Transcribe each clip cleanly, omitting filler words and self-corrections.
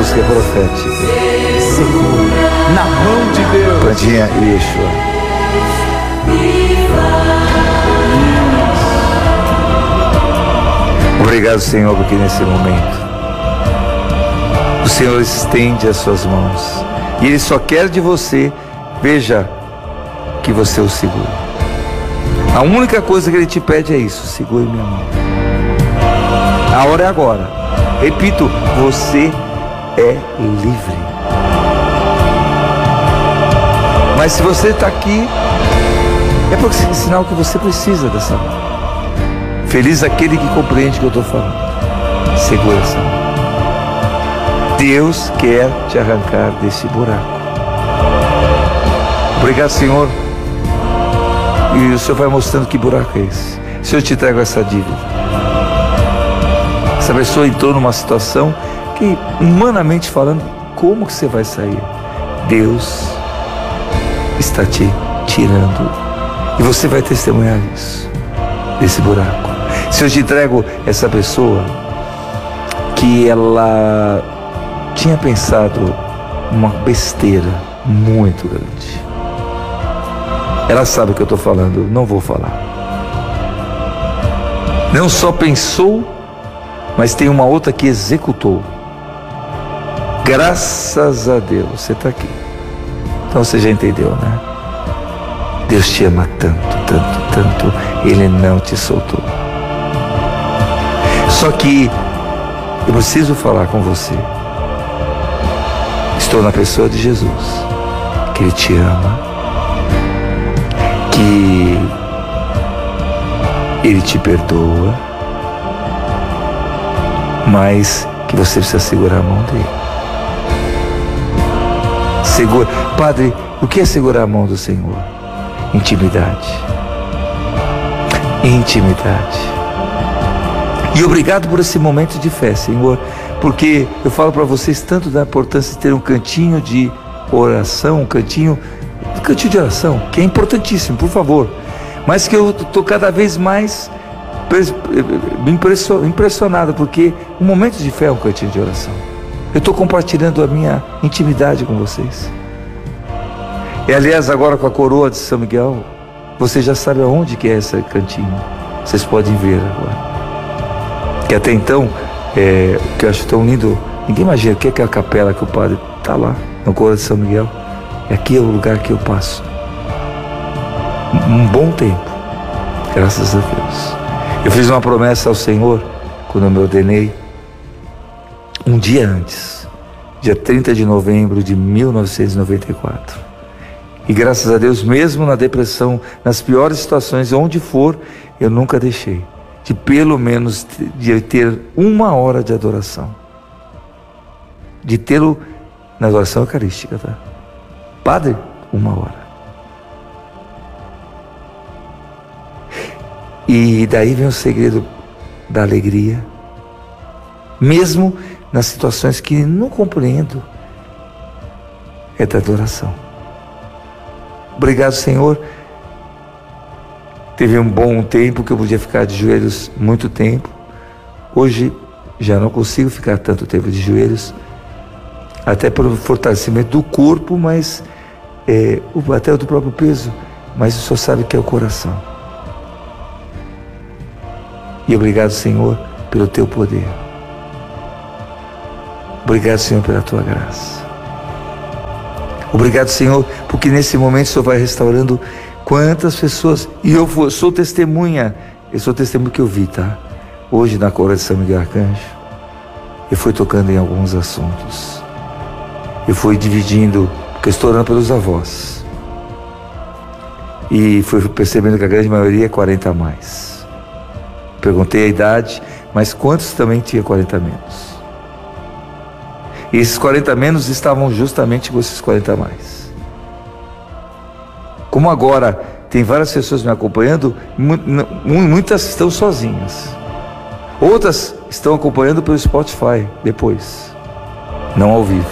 música é profética. Segura na mão de Deus. Plantinha e Yeshua. Obrigado, Senhor, porque nesse momento o Senhor estende as suas mãos e Ele só quer de você, veja, que você o segure. A única coisa que Ele te pede é isso: segure minha mão. A hora é agora. Repito, você é livre. Mas se você está aqui, é porque é sinal que você precisa dessa mão. Feliz aquele que compreende o que eu estou falando. Segura essa mão. Deus quer te arrancar desse buraco. Obrigado, Senhor. E o Senhor vai mostrando que buraco é esse. Se eu te entrego essa dívida, essa pessoa entrou numa situação que, humanamente falando, como que você vai sair? Deus está te tirando e você vai testemunhar isso, desse buraco. Se eu te entrego essa pessoa que ela tinha pensado uma besteira muito grande, ela sabe o que eu estou falando, não vou falar. Não só pensou, mas tem uma outra que executou. Graças a Deus você está aqui. Então você já entendeu, né? Deus te ama tanto, tanto, tanto. Ele não te soltou. Só que eu preciso falar com você. Estou na pessoa de Jesus, que Ele te ama, que Ele te perdoa, mas que você precisa segurar a mão dele. Segura. Padre, o que é segurar a mão do Senhor? Intimidade. Intimidade. E obrigado por esse momento de fé, Senhor, porque eu falo para vocês tanto da importância de ter um cantinho de oração, um cantinho de oração, que é importantíssimo, por favor, mas que eu estou cada vez mais impressionado, porque um momento de fé é um cantinho de oração. Eu estou compartilhando a minha intimidade com vocês. E aliás, agora com a coroa de São Miguel, você já sabe aonde que é esse cantinho. Vocês podem ver agora. Que até então, o que eu acho tão lindo, ninguém imagina o que é aquela capela que o padre está lá, na coroa de São Miguel. E aqui é o lugar que eu passo um bom tempo, graças a Deus. Eu fiz uma promessa ao Senhor, quando eu me ordenei, um dia antes, dia 30 de novembro de 1994. E graças a Deus, mesmo na depressão, nas piores situações, onde for, eu nunca deixei de pelo menos de ter 1 hora de adoração. De tê-lo na adoração eucarística, tá? Padre, 1 hora. E daí vem o segredo da alegria, mesmo nas situações que não compreendo, é da adoração. Obrigado, Senhor. Teve um bom tempo que eu podia ficar de joelhos muito tempo. Hoje já não consigo ficar tanto tempo de joelhos, até pelo fortalecimento do corpo, mas até do próprio peso. Mas o Senhor sabe que é o coração. E obrigado, Senhor, pelo Teu poder. Obrigado, Senhor, pela Tua graça. Obrigado, Senhor, porque nesse momento o Senhor vai restaurando quantas pessoas. E eu sou testemunha. Eu sou testemunha que eu vi, tá? Hoje na coroa de São Miguel Arcanjo, eu fui tocando em alguns assuntos. Eu fui dividindo, porque eu estou orando pelos avós. E fui percebendo que a grande maioria é 40 a mais. Perguntei a idade, mas quantos também tinha 40 a menos? E esses 40 a menos estavam justamente com esses 40 a mais. Como agora tem várias pessoas me acompanhando, muitas estão sozinhas. Outras estão acompanhando pelo Spotify depois, não ao vivo.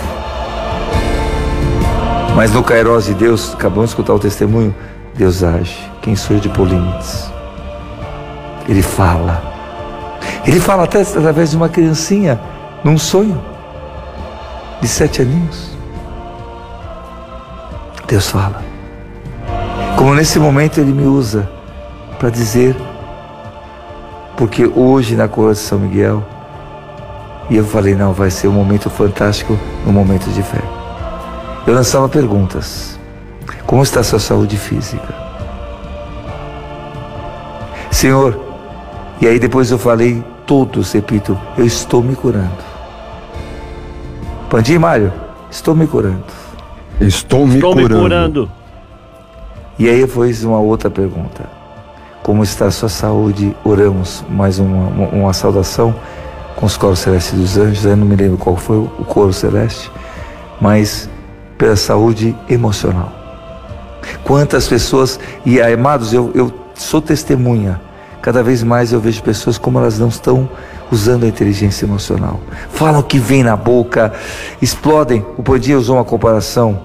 Mas no Kairos de Deus, acabamos de escutar o testemunho, Deus age. Quem sou eu de pôr limites? Ele fala. Ele fala até através de uma criancinha, num sonho. de 7 aninhos. Deus fala. Como nesse momento Ele me usa para dizer, porque hoje na coroa de São Miguel, e eu falei, não, vai ser um momento fantástico, um momento de fé. Eu lançava perguntas. Como está a sua saúde física? Senhor, e aí depois eu falei todos, repito, eu estou me curando. Pandim e Mário, estou me curando. Estou me curando. E aí eu fiz uma outra pergunta. Como está a sua saúde? Oramos mais uma saudação com os coros celestes dos anjos. Eu não me lembro qual foi o coro celeste, mas pela saúde emocional. Quantas pessoas, e amados, eu sou testemunha, cada vez mais eu vejo pessoas como elas não estão usando a inteligência emocional. Falam o que vem na boca, explodem. O Pandim usou uma comparação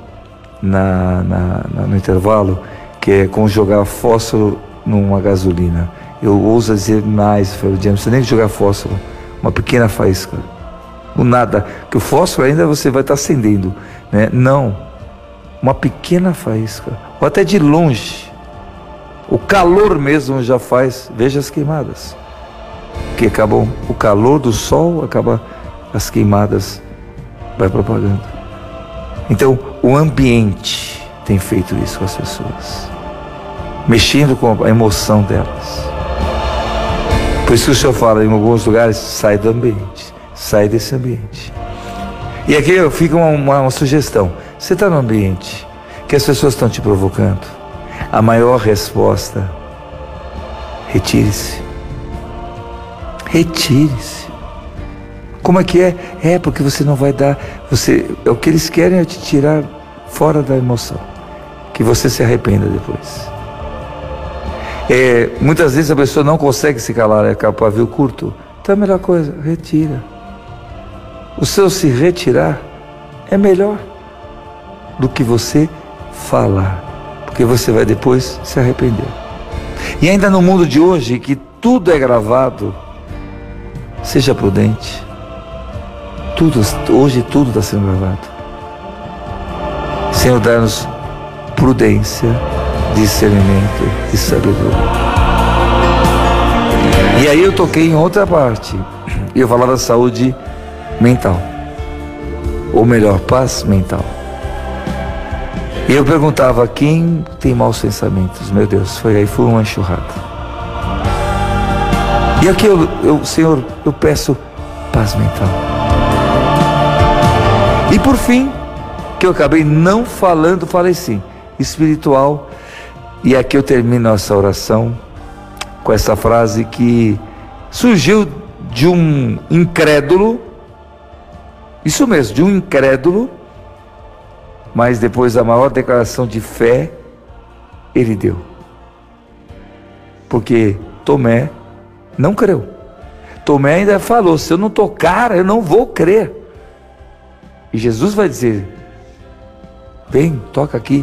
no intervalo, que é como jogar fósforo numa gasolina. Eu ouso dizer mais, não precisa nem jogar fósforo, uma pequena faísca. O nada, que o fósforo ainda você vai estar acendendo, né? Não, uma pequena faísca, ou até de longe. O calor mesmo já faz, veja as queimadas. Que acabam, o calor do sol acaba, as queimadas vai propagando. Então, o ambiente tem feito isso com as pessoas, mexendo com a emoção delas. Por isso que o Senhor fala em alguns lugares, sai do ambiente, sai desse ambiente. E aqui fica uma sugestão. Você está no ambiente que as pessoas estão te provocando, a maior resposta, retire-se. Retire-se. Como é que é? É porque você não vai dar, o que eles querem é te tirar fora da emoção, que você se arrependa depois. Muitas vezes a pessoa não consegue se calar, é pavio curto. Então a melhor coisa, retira. O seu se retirar é melhor do que você falar, porque você vai depois se arrepender. E ainda no mundo de hoje, que tudo é gravado, seja prudente. Hoje tudo está sendo gravado. Senhor, dá-nos prudência, discernimento e sabedoria. E aí eu toquei em outra parte, e eu falava da saúde mental, ou melhor, paz mental. E eu perguntava, quem tem maus pensamentos? Meu Deus, foi uma enxurrada. E aqui Senhor, eu peço paz mental. E por fim, que eu acabei não falando, falei sim, espiritual. E aqui eu termino essa oração com essa frase que surgiu de um incrédulo, isso mesmo, de um incrédulo, mas depois da maior declaração de fé, ele deu. Porque Tomé não creu. Tomé ainda falou, se eu não tocar, eu não vou crer. E Jesus vai dizer, vem, toca aqui.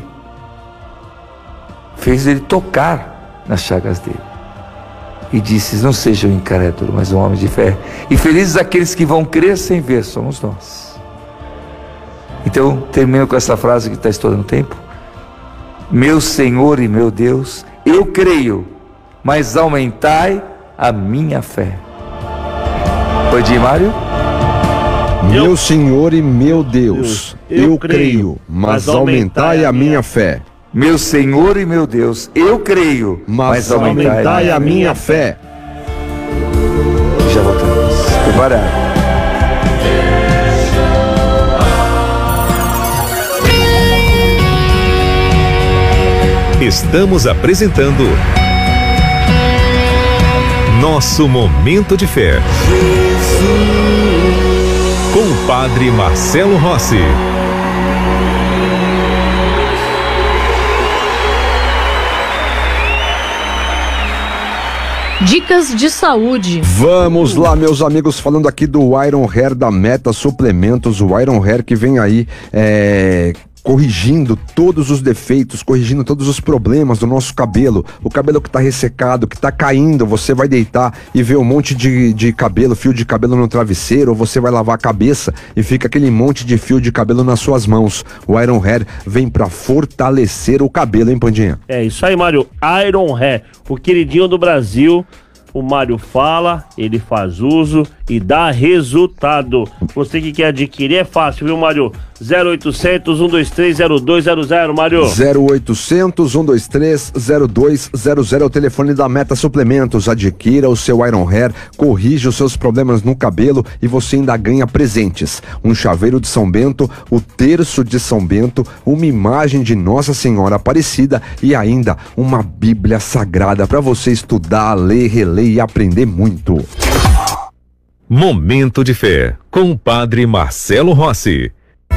Fez ele tocar nas chagas dele. E disse, não seja um incrédulo, mas um homem de fé. E felizes aqueles que vão crer sem ver, somos nós. Então, termino com essa frase que está estourando o tempo. Meu Senhor e meu Deus, eu creio, mas aumentai a minha fé. Pandim, Mário? Meu Senhor e meu Deus, eu creio, mas aumentai a minha fé. Meu Senhor e meu Deus, eu creio, mas aumentai a minha fé. Já voltamos. Preparado. Estamos apresentando Nosso Momento de Fé. Com o Padre Marcelo Rossi. Dicas de saúde. Vamos lá, meus amigos, falando aqui do Iron Hair da Meta Suplementos, o Iron Hair que vem aí corrigindo todos os defeitos, corrigindo todos os problemas do nosso cabelo. O cabelo que tá ressecado, que tá caindo, você vai deitar e ver um monte de cabelo, fio de cabelo no travesseiro, ou você vai lavar a cabeça e fica aquele monte de fio de cabelo nas suas mãos. O Iron Hair vem pra fortalecer o cabelo, hein, Pandinha? É isso aí, Mário. Iron Hair, o queridinho do Brasil. O Mário fala, ele faz uso e dá resultado. Você que quer adquirir é fácil, viu, Mário? 0800 123 0200, Mário. 0800 123 0200 é o telefone da Meta Suplementos. Adquira o seu Iron Hair, corrija os seus problemas no cabelo e você ainda ganha presentes. Um chaveiro de São Bento, o terço de São Bento, uma imagem de Nossa Senhora Aparecida e ainda uma Bíblia Sagrada para você estudar, ler, reler e aprender muito. Momento de Fé, com o Padre Marcelo Rossi.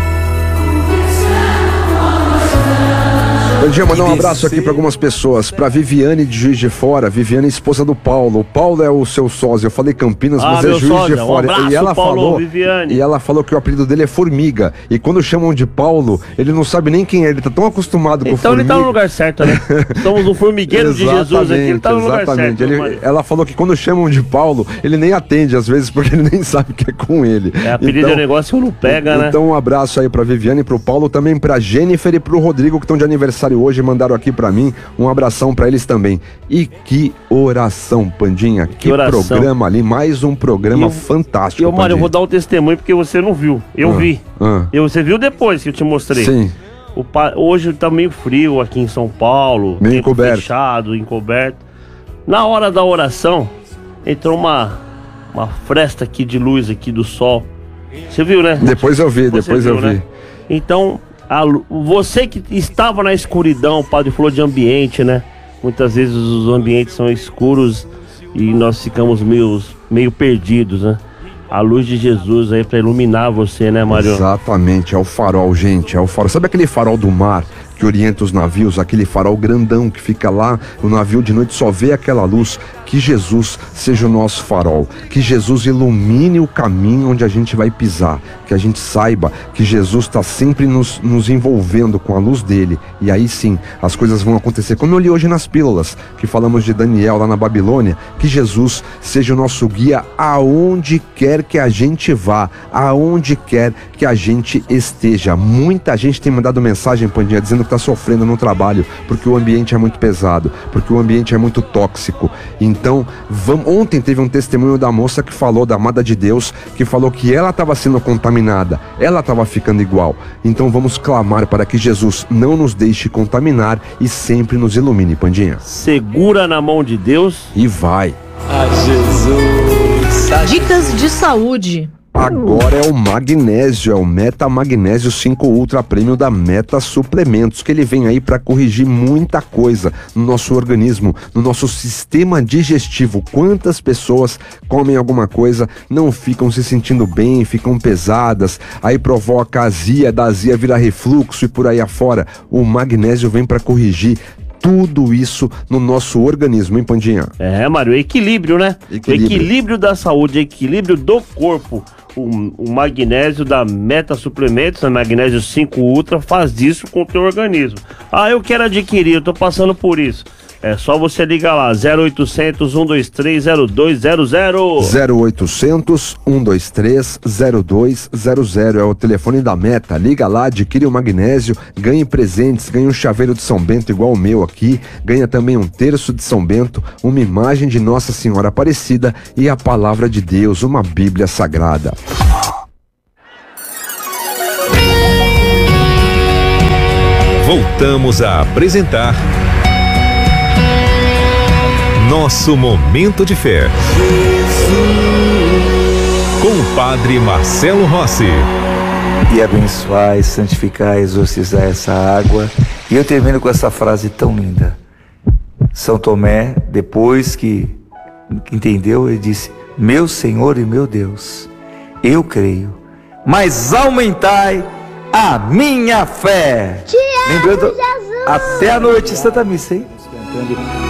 Bom dia, mandar um abraço aqui para algumas pessoas. Para Viviane de Juiz de Fora, Viviane, esposa do Paulo. O Paulo é o seu sósia. Eu falei Campinas, mas é Juiz sósia. de Fora. Um abraço, e ela Paulo, falou, Viviane. e ela falou que o apelido dele é Formiga. E quando chamam de Paulo, ele não sabe nem quem é. Ele tá tão acostumado com Então Formiga. ele tá no lugar certo, né? Somos um formigueiro de Jesus aqui. Ele tá no lugar certo. Ela falou que quando chamam de Paulo, ele nem atende às vezes porque ele nem sabe que é com ele. É, apelido é negócio que não pega, né? Então um abraço aí pra Viviane, pro Paulo, também pra Jennifer e pro Rodrigo que estão de aniversário hoje, mandaram aqui pra mim, um abração pra eles também. E que oração, Pandinha, que oração. Programa ali, mais um programa fantástico. E Mário, eu vou dar um testemunho porque você não viu, eu vi. Você viu depois que eu te mostrei. Sim. Hoje tá meio frio aqui em São Paulo, meio tempo encoberto. fechado, encoberto. Na hora da oração, entrou uma fresta aqui de luz aqui do sol. Você viu, né? Depois eu vi, né? Então, você que estava na escuridão, o padre falou de ambiente, né? Muitas vezes os ambientes são escuros e nós ficamos meio perdidos, né? A luz de Jesus aí para iluminar você, né, Mário? Exatamente, é o farol, gente, é o farol. Sabe aquele farol do mar que orienta os navios, aquele farol grandão que fica lá, o navio de noite só vê aquela luz? Que Jesus seja o nosso farol, que Jesus ilumine o caminho onde a gente vai pisar, que a gente saiba que Jesus está sempre nos envolvendo com a luz dele, e aí sim as coisas vão acontecer, como eu li hoje nas pílulas, que falamos de Daniel lá na Babilônia. Que Jesus seja o nosso guia aonde quer que a gente vá, aonde quer que a gente esteja. Muita gente tem mandado mensagem, Pandinha, dizendo que está sofrendo no trabalho, porque o ambiente é muito pesado, porque o ambiente é muito tóxico. Então, ontem teve um testemunho da moça que falou, da amada de Deus, que falou que ela estava sendo contaminada, ela estava ficando igual. Então vamos clamar para que Jesus não nos deixe contaminar e sempre nos ilumine, Pandinha. Segura na mão de Deus e vai. Jesus. Dicas de saúde. Agora é o magnésio, é o Meta Magnésio 5 Ultra Premium da Meta Suplementos, que ele vem aí para corrigir muita coisa no nosso organismo, no nosso sistema digestivo. Quantas pessoas comem alguma coisa, não ficam se sentindo bem, ficam pesadas, aí provoca azia, da azia vira refluxo e por aí afora. O magnésio vem para corrigir tudo isso no nosso organismo, hein, Pandinha? É, Mário, equilíbrio, né? Equilíbrio da saúde, equilíbrio do corpo. O magnésio da Meta Suplementos, a Magnésio 5 Ultra, faz isso com o teu organismo. Ah, eu quero adquirir, eu tô passando por isso. É só você ligar lá, 0800 123 0200. 0800 123 0200 é o telefone da Meta. Liga lá, adquire o magnésio, ganhe presentes, ganhe um chaveiro de São Bento igual o meu aqui, ganha também um terço de São Bento, uma imagem de Nossa Senhora Aparecida e a palavra de Deus, uma Bíblia Sagrada. Voltamos a apresentar Nosso Momento de Fé, com o Padre Marcelo Rossi. E abençoar, santificar, exorcizar essa água. E eu termino com essa frase tão linda. São Tomé, depois que entendeu, ele disse: meu Senhor e meu Deus, eu creio, mas aumentai a minha fé. Te amo, lembrando, Jesus. até a noite, Santa Missa, hein?